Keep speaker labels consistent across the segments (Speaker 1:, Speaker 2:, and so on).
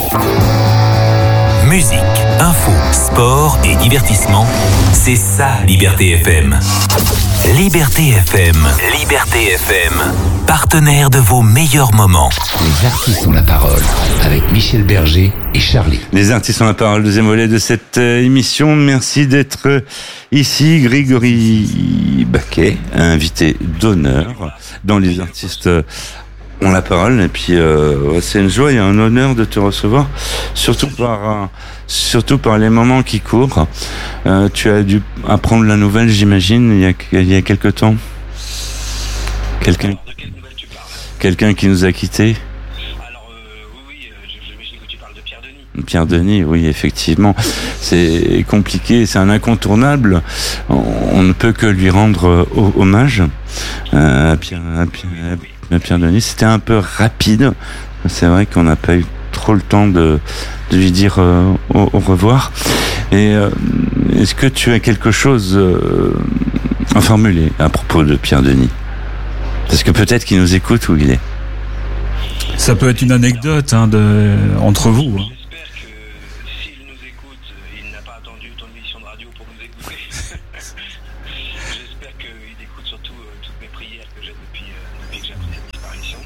Speaker 1: Musique, info, sport et divertissement, c'est ça Liberté FM. Liberté FM, Liberté FM, partenaire de vos meilleurs moments.
Speaker 2: Les artistes ont la parole avec Michel Berger et Charlie.
Speaker 3: Les artistes ont la parole, deuxième volet de cette émission. Merci d'être ici. Grégory Baquet, invité d'honneur dans Les artistes ont la parole. Et puis c'est une joie et un honneur de te recevoir, surtout par les moments qui courent. Tu as dû apprendre la nouvelle, j'imagine, il y a quelque temps. Quelqu'un qui nous a quittés.
Speaker 4: Alors oui, j'imagine que tu parles de Pierre Denis.
Speaker 3: Pierre Denis, oui, effectivement. C'est compliqué, c'est un incontournable. On ne peut que lui rendre hommage à Pierre Denis. C'était un peu rapide. C'est vrai qu'on n'a pas eu trop le temps de lui dire au revoir. Et est-ce que tu as quelque chose à formuler à propos de Pierre Denis ? Parce que peut-être qu'il nous écoute où il est.
Speaker 5: Ça peut être une anecdote entre vous.
Speaker 4: J'espère que s'il nous écoute, il n'a pas attendu ton émission de radio pour nous écouter. J'espère qu'il écoute surtout toutes mes prières que j'ai depuis que j'ai appris sa disparition.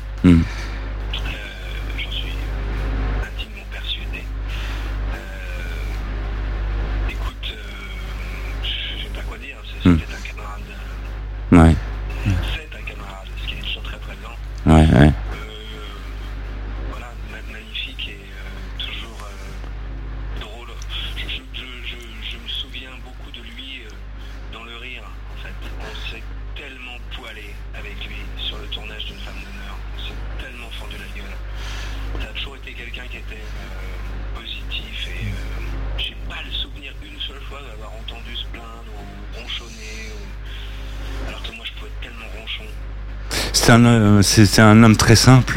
Speaker 4: J'en suis intimement persuadé. Écoute, je ne sais pas quoi dire, c'est peut-être un camarade.
Speaker 3: Ouais.
Speaker 4: C'est un camarade, parce qu'il est toujours très présent.
Speaker 3: Ouais.
Speaker 4: Voilà, magnifique et toujours drôle. Je me souviens beaucoup de lui dans le rire, en fait. On s'est tellement poilé avec lui sur le tournage d'une Femme d'honneur. On s'est tellement fendu la gueule. Ça a toujours été quelqu'un qui était positif et j'ai pas le souvenir une seule fois d'avoir entendu se plaindre ou ronchonner. Alors que moi je pouvais être tellement ronchon.
Speaker 3: C'est un homme très simple.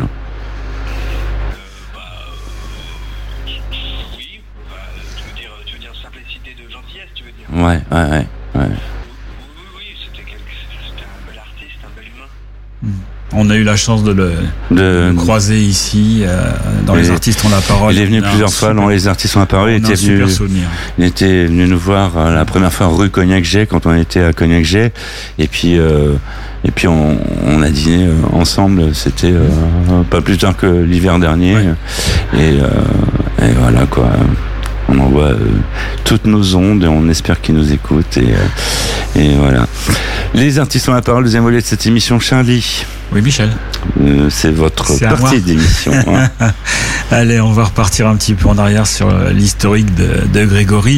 Speaker 4: Oui, tu veux dire simplicité de gentillesse, tu veux dire.
Speaker 3: Ouais.
Speaker 4: Oui, c'était un bel artiste, un bel humain.
Speaker 5: On a eu la chance de le croiser ici, dans Les artistes ont la parole.
Speaker 3: Il est venu plusieurs fois dans Les artistes ont la parole. Il était venu nous voir la première fois rue Cognac-Jet, quand on était à Cognac-Jet. Et puis on a dîné ensemble. C'était pas plus tard que l'hiver dernier. Ouais. Et voilà quoi. On envoie toutes nos ondes et on espère qu'ils nous écoutent. Et voilà. Les artistes ont la parole, deuxième volet de cette émission. Charlie.
Speaker 5: Oui, Michel.
Speaker 3: C'est votre partie d'émission. Hein.
Speaker 5: Allez, on va repartir un petit peu en arrière sur l'historique de Grégory.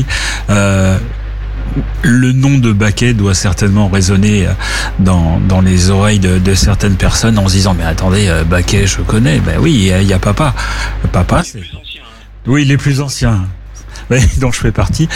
Speaker 5: Le nom de Baquet doit certainement résonner dans les oreilles de certaines personnes en se disant mais attendez, Baquet je connais. Ben oui, il y a Papa. Papa c'est... Oui, les plus anciens. Oui, dont je fais partie.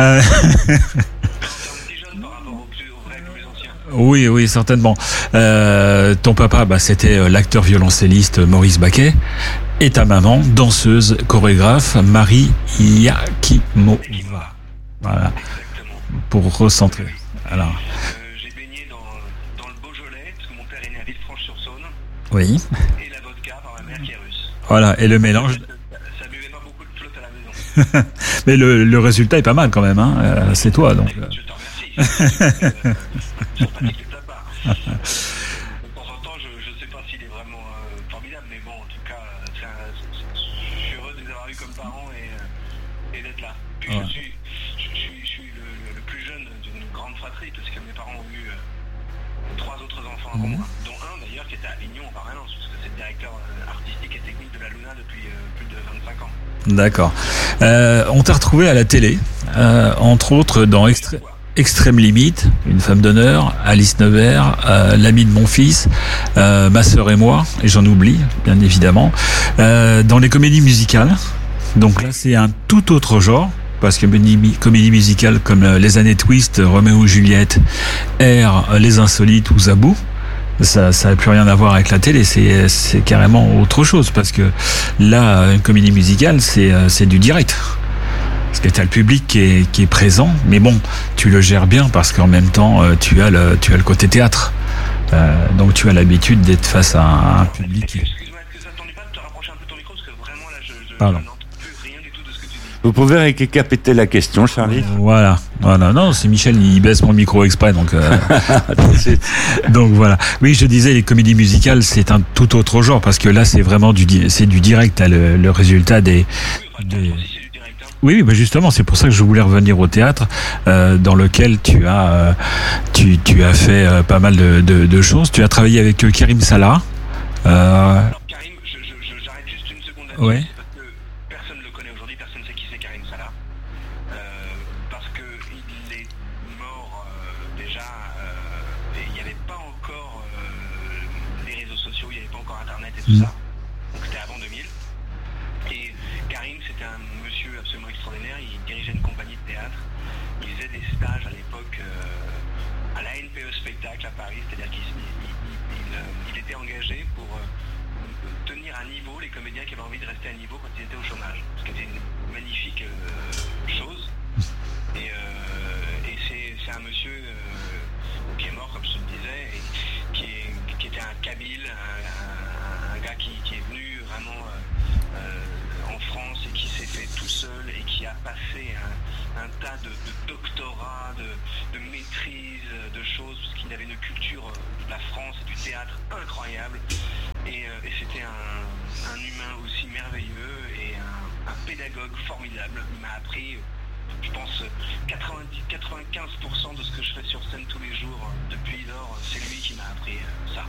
Speaker 5: Oui, certainement. Ton papa, c'était l'acteur violoncelliste Maurice Baquet. Et ta maman, danseuse, chorégraphe, Marie Yakimova. Voilà. Pour recentrer. Alors.
Speaker 4: J'ai baigné dans le Beaujolais, parce que mon père est né à Villefranche-sur-Saône.
Speaker 5: Oui.
Speaker 4: Et la vodka par ma mère qui est russe.
Speaker 5: Voilà, et le mélange.
Speaker 4: Ça buvait pas beaucoup de flotte à la maison.
Speaker 5: Mais le résultat est pas mal quand même, hein. C'est toi, donc.
Speaker 4: Je te remercie. Sympathique de ta part. De temps en temps, je sais pas s'il est vraiment formidable, mais bon, en tout cas, je suis heureux de les avoir eu comme parents et d'être là. Puis
Speaker 5: ouais.
Speaker 4: Je suis le plus jeune d'une grande fratrie, parce que mes parents ont eu 3 autres enfants avant moi, dont un d'ailleurs qui était à Avignon en permanence, parce que c'est le directeur artistique et technique de la Luna depuis plus de 25 ans.
Speaker 5: D'accord. On t'a retrouvé à la télé, entre autres dans Extrême Limite, Une Femme d'honneur, Alice Nevers, L'ami de mon fils, Ma sœur et moi, et j'en oublie, bien évidemment, dans les comédies musicales. Donc là, c'est un tout autre genre, parce que comédie musicale comme Les années Twist, Roméo et Juliette, R, Les Insolites ou Zabou, ça n'a plus rien à voir avec la télé, c'est carrément autre chose, parce que là, une comédie musicale, c'est du direct. Parce que tu as le public qui est présent, mais bon, tu le gères bien parce qu'en même temps, tu as le côté théâtre. Donc tu as l'habitude d'être face à un public.
Speaker 4: Excuse-moi, est-ce que ça ne t'ennuie pas de te rapprocher un peu de ton micro, parce que vraiment là,
Speaker 5: Pardon.
Speaker 4: n'entends plus
Speaker 3: Vous pouvez récapituler la question, Charlie?
Speaker 5: Voilà. Non, c'est Michel, il baisse mon micro exprès, donc.
Speaker 3: Tout de suite.
Speaker 5: Donc voilà. Oui, je disais, les comédies musicales, c'est un tout autre genre parce que là, c'est vraiment du direct, hein, le résultat des. Oui, bah justement, c'est pour ça que je voulais revenir au théâtre, dans lequel tu as fait pas mal de choses. Tu as travaillé avec Karim Salah.
Speaker 4: Alors Karim, j'arrête juste une seconde là-dessus,
Speaker 5: Ouais.
Speaker 4: parce que personne ne le connaît aujourd'hui, personne ne sait qui c'est Karim Salah, parce que il est mort déjà, et il n'y avait pas encore les réseaux sociaux, il n'y avait pas encore Internet et tout ça, donc c'était avant 2000. Et Karim, c'était un monsieur absolument extraordinaire, il dirigeait une compagnie de théâtre, il faisait des stages à l'époque à la NPE Spectacle à Paris, c'est-à-dire qu'il était engagé pour tenir à niveau les comédiens qui avaient envie de rester à niveau quand ils étaient au chômage, ce qui était une magnifique chose. Et c'est un monsieur qui est mort, comme je te le disais, et qui était un Kabyle, un gars qui est venu vraiment en France et qui s'est fait tout seul et qui a passé un tas de doctorats, de maîtrise, de choses, parce qu'il avait une culture de la France et du théâtre incroyable. Et c'était un humain aussi merveilleux et un pédagogue formidable. Il m'a appris, je pense, 95% de ce que je fais sur scène tous les jours depuis lors, c'est lui qui m'a appris ça.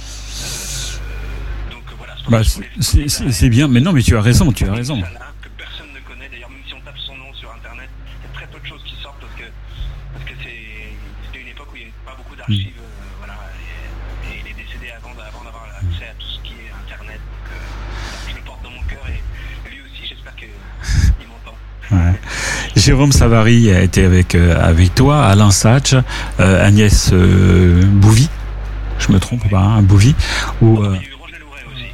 Speaker 4: Donc voilà.
Speaker 5: Bah, c'est bien, mais non, mais tu as raison.
Speaker 4: Que personne ne connaît, d'ailleurs, même si on tape son nom sur Internet, il y a très peu de choses qui sortent parce que c'était une époque où il n'y avait pas beaucoup d'archives, voilà, et il est décédé avant d'avoir accès à tout ce qui est Internet. Donc, je le porte dans mon cœur et lui aussi, j'espère qu'il m'entend.
Speaker 5: Ouais. Jérôme Savary a été avec toi, Alain Sachs, Agnès Bouvy, je me trompe pas, hein, Bouvy, ou
Speaker 4: Il y a eu Roger Louret aussi.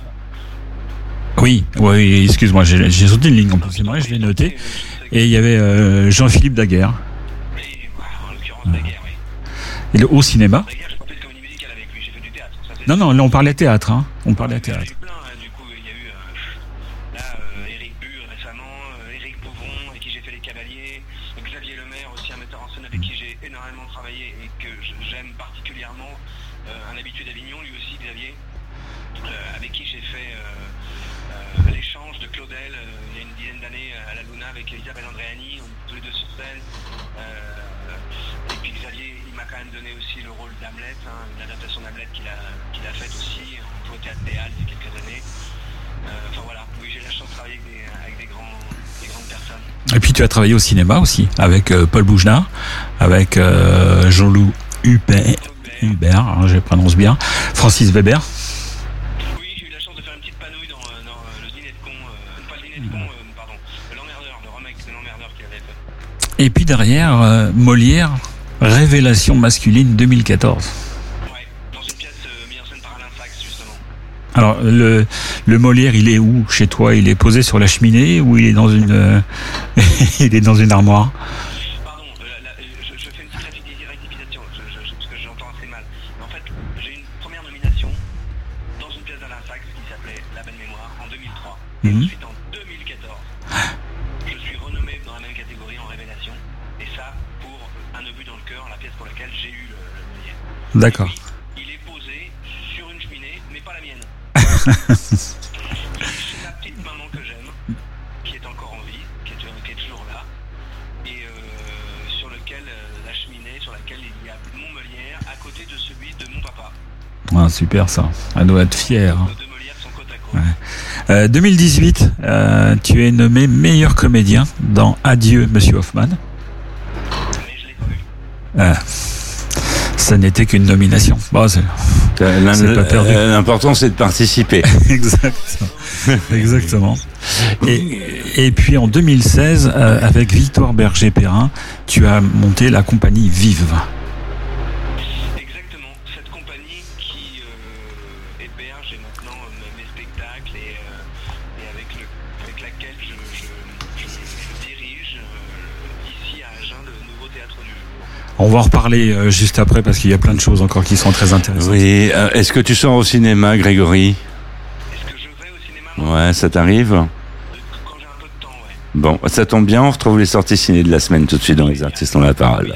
Speaker 5: oui, excuse-moi, j'ai sauté une ligne en plus, c'est vrai, je l'ai noté. Et il y avait Jean-Philippe Daguerre.
Speaker 4: Oui, en l'occurrence, Daguerre, oui.
Speaker 5: Et au cinéma.
Speaker 4: Daguerre, j'ai pas fait de comédie musicale avec lui, j'ai fait du théâtre. Ça, c'est
Speaker 5: Non, là on parlait théâtre, hein. On parlait
Speaker 4: Il y en a
Speaker 5: théâtre.
Speaker 4: eu plein, hein. Du coup, il y a eu Éric Bure récemment, Éric Pouvon, avec qui j'ai fait Les Cavaliers, Xavier Lemaire aussi, un metteur en scène avec qui j'ai énormément travaillé et que j'aime particulièrement, un habitué d'Avignon, lui aussi, Xavier, avec qui j'ai fait l'échange de Claudel il y a une dizaine d'années à la Luna avec Isabelle Andréani, on est tous les deux sur scène. Et puis Xavier, il m'a quand même donné aussi le rôle d'Hamlet, hein, une adaptation d'Hamlet qu'il a faite aussi, on joue au théâtre des Halles il y a quelques années. Enfin voilà, oui, j'ai la chance de travailler avec des grandes personnes.
Speaker 5: Et puis tu as travaillé au cinéma aussi, avec Paul Bougenat, avec Jean-Loup Hubert, hein, je prononce bien, Francis Weber.
Speaker 4: Oui, j'ai eu la chance de faire une petite panouille dans le dîner de con, pas le dîner de con, pardon, l'emmerdeur, le remake de l'emmerdeur qu'il avait fait.
Speaker 5: Et puis derrière, Molière, Révélation masculine 2014.
Speaker 4: Ouais, dans une pièce mise en scène par Alain Sachs, justement.
Speaker 5: Alors le Molière, il est où chez toi? Il est posé sur la cheminée ou il est dans une il est dans une armoire?
Speaker 4: Pardon, je fais une petite rectification, parce que j'entends assez mal. Mais en fait, j'ai une première nomination dans une pièce d'Alain Sachs qui s'appelait La Belle Mémoire en 2003. Et ensuite en 2014, je suis renommé dans la même catégorie en Révélation. Et ça, pour Un obus dans le cœur, la pièce pour laquelle j'ai eu le Molière.
Speaker 5: D'accord.
Speaker 4: Oui, il est posé sur une cheminée, mais pas la mienne. C'est la petite maman que j'aime, qui est encore en vie, qui est toujours là, et sur lequel la cheminée, sur laquelle il y a mon Molière, à côté de celui de mon papa.
Speaker 5: Ah, super ça. Elle doit être fière.
Speaker 4: Nos deux Molières sont côte à côte.
Speaker 5: Ouais. 2018, tu es nommé meilleur comédien dans Adieu, Monsieur Hoffman.
Speaker 4: Mais je l'ai pas vu.
Speaker 5: Ça n'était qu'une nomination. Bon, c'est pas perdu.
Speaker 3: L'important, c'est de participer.
Speaker 5: Exactement. Et puis en 2016, avec Victoire Berger-Perrin, tu as monté la compagnie Vive.
Speaker 4: Exactement. Cette compagnie qui héberge maintenant mes spectacles et avec laquelle je dirige ici à Agen le nouveau théâtre du jour.
Speaker 5: On va en reparler juste après parce qu'il y a plein de choses encore qui sont très intéressantes.
Speaker 3: Oui, est-ce que tu sors au cinéma, Grégory?
Speaker 4: Est-ce que je vais au cinéma?
Speaker 3: Ouais, ça t'arrive?
Speaker 4: Quand j'ai un peu de temps, ouais.
Speaker 3: Bon, ça tombe bien, on retrouve les sorties ciné de la semaine tout de suite dans Les Artistes ont la parole.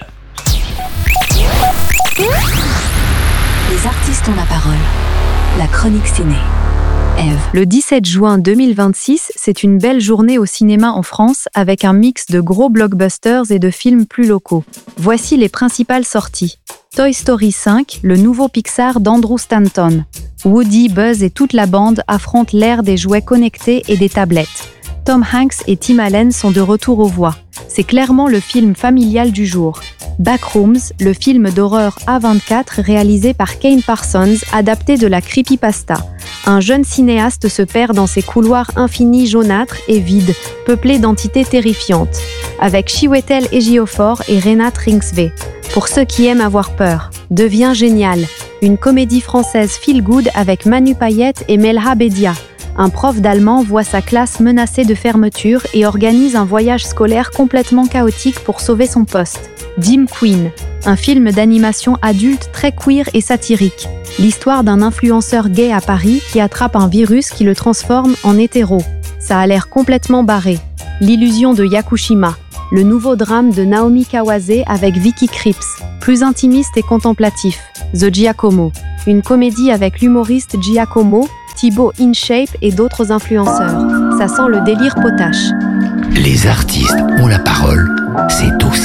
Speaker 6: Les artistes ont la parole. La chronique ciné. Ève.
Speaker 7: Le 17 juin 2026, c'est une belle journée au cinéma en France avec un mix de gros blockbusters et de films plus locaux. Voici les principales sorties. Toy Story 5, le nouveau Pixar d'Andrew Stanton. Woody, Buzz et toute la bande affrontent l'ère des jouets connectés et des tablettes. Tom Hanks et Tim Allen sont de retour aux voix. C'est clairement le film familial du jour. Backrooms, le film d'horreur A24 réalisé par Kane Parsons, adapté de la creepypasta. Un jeune cinéaste se perd dans ces couloirs infinis jaunâtres et vides, peuplés d'entités terrifiantes. Avec Chiwetel Ejiofor et Renate Ringsvé. Pour ceux qui aiment avoir peur, Devient génial. Une comédie française feel-good avec Manu Payette et Melha Bedia. Un prof d'allemand voit sa classe menacée de fermeture et organise un voyage scolaire complètement chaotique pour sauver son poste. Dim Queen, un film d'animation adulte très queer et satirique. L'histoire d'un influenceur gay à Paris qui attrape un virus qui le transforme en hétéro. Ça a l'air complètement barré. L'illusion de Yakushima, le nouveau drame de Naomi Kawase avec Vicky Krieps, plus intimiste et contemplatif. The Giacomo, une comédie avec l'humoriste Giacomo, Thibaut InShape et d'autres influenceurs. Ça sent le délire potache.
Speaker 2: Les artistes ont la parole, c'est aussi